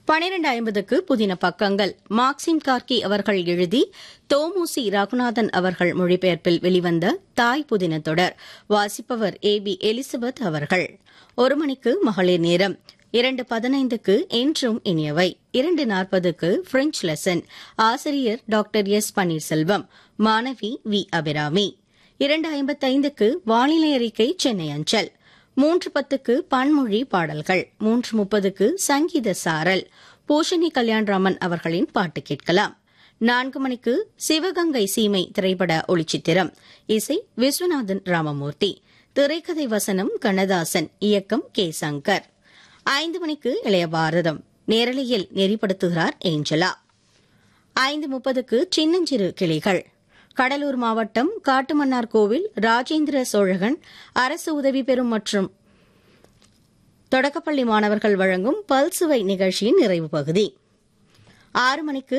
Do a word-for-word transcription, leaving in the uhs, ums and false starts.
பனிரெண்டு ஐம்பதுக்கு புதின பக்கங்கள் மார்க்சிம் கார்கி அவர்கள் எழுதி தோமுசி ரகுநாதன் அவர்கள் மொழிபெயர்ப்பில் வெளிவந்த தாய் புதின தொடர். வாசிப்பவர் ஏ பி எலிசபெத் அவர்கள். ஒரு மணிக்கு மகளிர் நேரம். இரண்டு பதினைந்துக்கு என்றும் இனியவை. இரண்டு நாற்பதுக்கு பிரெஞ்ச் லெசன். ஆசிரியர் டாக்டர் எஸ் பன்னீர்செல்வம். மாணவி வி அபிராமி. இரண்டு ஐம்பத்தைந்துக்கு வானிலை அறிக்கை சென்னை அஞ்சல். மூன்று பத்துக்கு பன்மொழி பாடல்கள். மூன்று முப்பதுக்கு சங்கீத சாரல். பூஷணி கல்யாண்ராமன் அவர்களின் பாட்டு கேட்கலாம். நான்கு மணிக்கு சிவகங்கை சீமை திரைப்பட ஒளிச்சித்திரம். இசை விஸ்வநாதன் ராமமூர்த்தி. திரைக்கதை வசனம் கண்ணதாசன். இயக்கம் கே சங்கர். ஐந்து மணிக்கு இளைய பாரதம். நேரலையில் நெறிப்படுத்துகிறார் ஏஞ்சலா. ஐந்து முப்பதுக்கு சின்னஞ்சிறு கிளிகள். கடலூர் மாவட்டம் காட்டுமன்னார் கோவில் ராஜேந்திர சோழகன் அரசு உதவி பெறும் மற்றும் தொடக்கப்பள்ளி மாணவர்கள் வழங்கும் பல்சுவை நிகழ்ச்சியின் நிறைவு பகுதி. ஆறு மணிக்கு